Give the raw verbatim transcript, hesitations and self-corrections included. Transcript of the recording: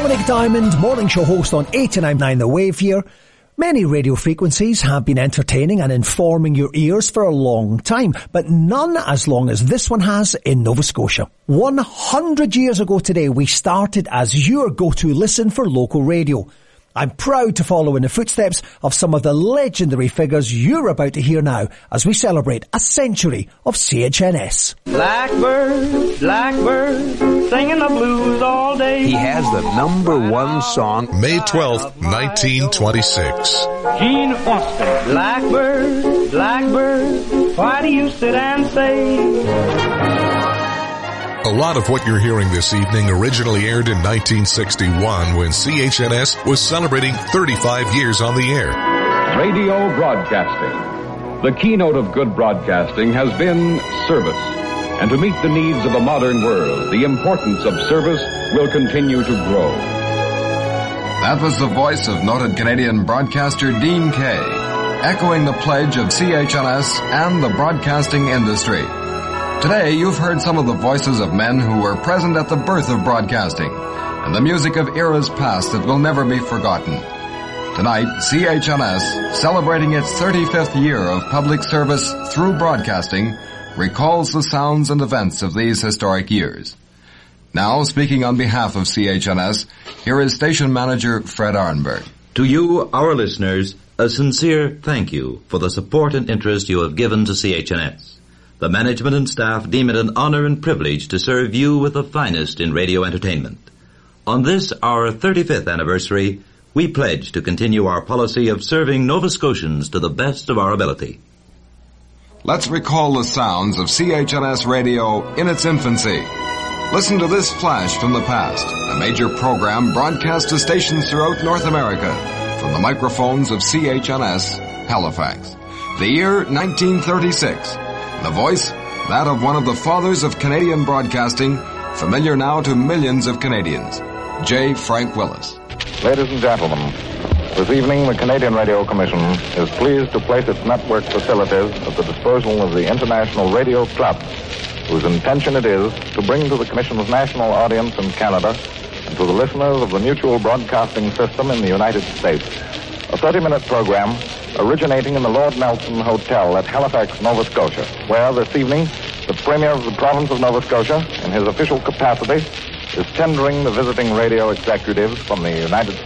Dominic Diamond, morning show host on eighty-nine point nine The Wave here. Many radio frequencies have been entertaining and informing your ears for a long time, but none as long as this one has in Nova Scotia. one hundred years ago today, we started as your go-to listen for local radio. I'm proud to follow in the footsteps of some of the legendary figures you're about to hear now as we celebrate a century of C H N S. Blackbird, blackbird, singing the blues all day. He has the number one song. May twelfth, nineteen twenty-six. Gene Austin. Blackbird, blackbird, why do you sit and say? A lot of what you're hearing this evening originally aired in nineteen sixty-one when C H N S was celebrating thirty-five years on the air. Radio broadcasting. The keynote of good broadcasting has been service. And to meet the needs of a modern world, the importance of service will continue to grow. That was the voice of noted Canadian broadcaster Dean Kay, echoing the pledge of C H N S and the broadcasting industry. Today, you've heard some of the voices of men who were present at the birth of broadcasting and the music of eras past that will never be forgotten. Tonight, C H N S, celebrating its thirty-fifth year of public service through broadcasting, recalls the sounds and events of these historic years. Now, speaking on behalf of C H N S, here is station manager Fred Arnberg. To you, our listeners, a sincere thank you for the support and interest you have given to C H N S. The management and staff deem it an honor and privilege to serve you with the finest in radio entertainment. On this, our thirty-fifth anniversary, we pledge to continue our policy of serving Nova Scotians to the best of our ability. Let's recall the sounds of C H N S radio in its infancy. Listen to this flash from the past, a major program broadcast to stations throughout North America from the microphones of C H N S, Halifax. The year nineteen thirty-six. The voice, that of one of the fathers of Canadian broadcasting, familiar now to millions of Canadians, J. Frank Willis. Ladies and gentlemen, this evening the Canadian Radio Commission is pleased to place its network facilities at the disposal of the International Radio Club, whose intention it is to bring to the Commission's national audience in Canada and to the listeners of the Mutual Broadcasting System in the United States a thirty-minute program originating in the Lord Nelson Hotel at Halifax, Nova Scotia, where this evening the Premier of the province of Nova Scotia, in his official capacity, is tendering the visiting radio executives from the United States